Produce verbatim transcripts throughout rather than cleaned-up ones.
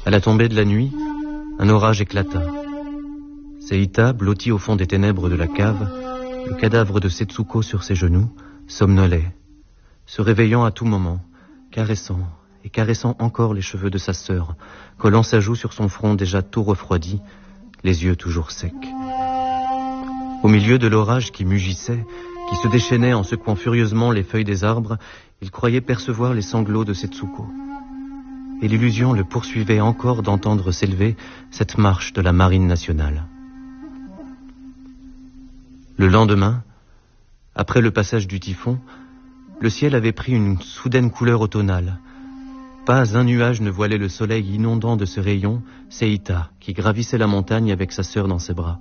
À la tombée de la nuit, un orage éclata. Seita, blotti au fond des ténèbres de la cave, le cadavre de Setsuko sur ses genoux, somnolait, se réveillant à tout moment, caressant et caressant encore les cheveux de sa sœur, collant sa joue sur son front déjà tout refroidi, les yeux toujours secs. Au milieu de l'orage qui mugissait, qui se déchaînait en secouant furieusement les feuilles des arbres, il croyait percevoir les sanglots de Setsuko. Et l'illusion le poursuivait encore d'entendre s'élever cette marche de la marine nationale. Le lendemain, après le passage du typhon, le ciel avait pris une soudaine couleur automnale. Pas un nuage ne voilait le soleil inondant de ses rayons Seita, qui gravissait la montagne avec sa sœur dans ses bras.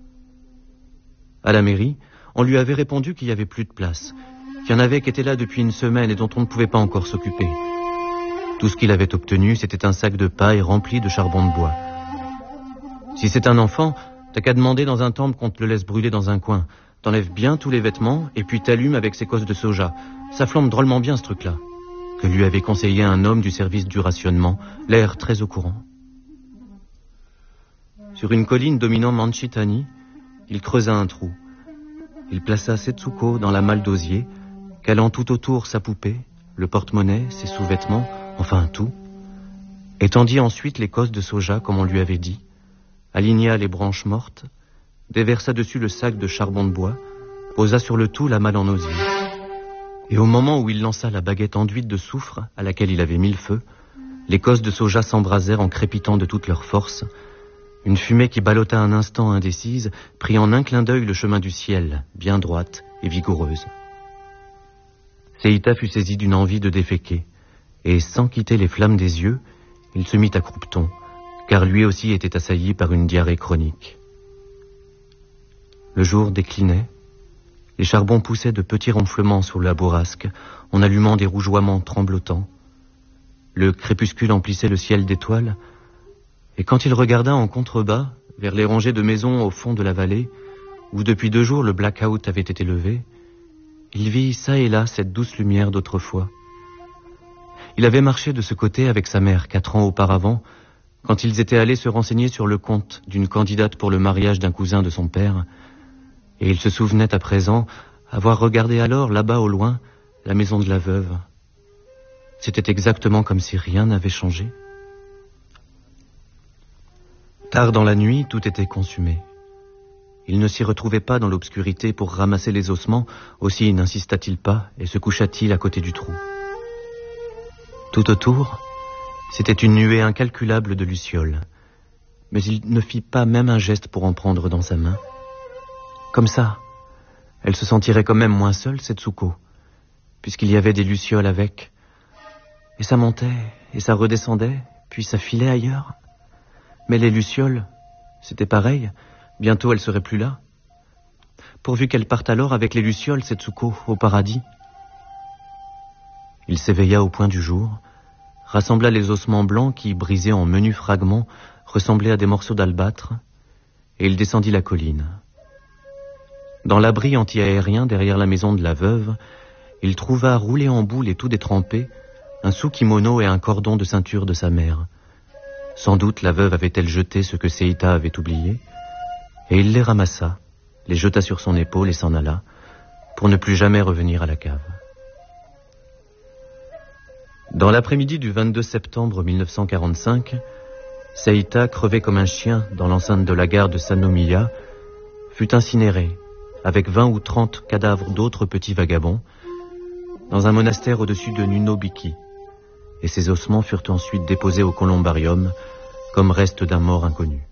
À la mairie, on lui avait répondu qu'il n'y avait plus de place, qu'il y en avait qui étaient là depuis une semaine et dont on ne pouvait pas encore s'occuper. Tout ce qu'il avait obtenu, c'était un sac de paille rempli de charbon de bois. Si c'est un enfant, t'as qu'à demander dans un temple qu'on te le laisse brûler dans un coin. T'enlèves bien tous les vêtements et puis t'allumes avec ses cosses de soja. Ça flambe drôlement bien ce truc-là, que lui avait conseillé un homme du service du rationnement, l'air très au courant. Sur une colline dominant Manchitani, il creusa un trou. Il plaça Setsuko dans la malle d'osier, calant tout autour sa poupée, le porte-monnaie, ses sous-vêtements, enfin tout, étendit ensuite les cosses de soja comme on lui avait dit, aligna les branches mortes, déversa dessus le sac de charbon de bois, posa sur le tout la malle en osier. Et au moment où il lança la baguette enduite de soufre à laquelle il avait mis le feu, les cosses de soja s'embrasèrent en crépitant de toute leur force. Une fumée qui ballotta un instant indécise prit en un clin d'œil le chemin du ciel, bien droite et vigoureuse. Seita fut saisi d'une envie de déféquer, et sans quitter les flammes des yeux, il se mit à croupeton, car lui aussi était assailli par une diarrhée chronique. Le jour déclinait, les charbons poussaient de petits ronflements sous la bourrasque, en allumant des rougeoiements tremblotants. Le crépuscule emplissait le ciel d'étoiles, et quand il regarda en contrebas, vers les rangées de maisons au fond de la vallée, où depuis deux jours le blackout avait été levé, il vit çà et là cette douce lumière d'autrefois. Il avait marché de ce côté avec sa mère quatre ans auparavant, quand ils étaient allés se renseigner sur le compte d'une candidate pour le mariage d'un cousin de son père, et il se souvenait à présent avoir regardé alors là-bas au loin la maison de la veuve. C'était exactement comme si rien n'avait changé. Tard dans la nuit, tout était consumé. Il ne s'y retrouvait pas dans l'obscurité pour ramasser les ossements, aussi n'insista-t-il pas et se coucha-t-il à côté du trou. Tout autour, c'était une nuée incalculable de lucioles, mais il ne fit pas même un geste pour en prendre dans sa main. Comme ça, elle se sentirait quand même moins seule, Setsuko, puisqu'il y avait des lucioles avec. Et ça montait, et ça redescendait, puis ça filait ailleurs. Mais les lucioles, c'était pareil, bientôt elles seraient plus là. Pourvu qu'elle parte alors avec les lucioles, Setsuko, au paradis. Il s'éveilla au point du jour, rassembla les ossements blancs qui, brisés en menus fragments, ressemblaient à des morceaux d'albâtre, et il descendit la colline. Dans l'abri anti-aérien derrière la maison de la veuve, il trouva roulé en boule et tout détrempé un sous-kimono et un cordon de ceinture de sa mère. Sans doute la veuve avait-elle jeté ce que Seita avait oublié, et il les ramassa, les jeta sur son épaule et s'en alla, pour ne plus jamais revenir à la cave. Dans l'après-midi du vingt-deux septembre mille neuf cent quarante-cinq, Seita, crevé comme un chien dans l'enceinte de la gare de Sannomiya, fut incinéré, avec vingt ou trente cadavres d'autres petits vagabonds, dans un monastère au-dessus de Nunobiki, et ses ossements furent ensuite déposés au columbarium comme reste d'un mort inconnu.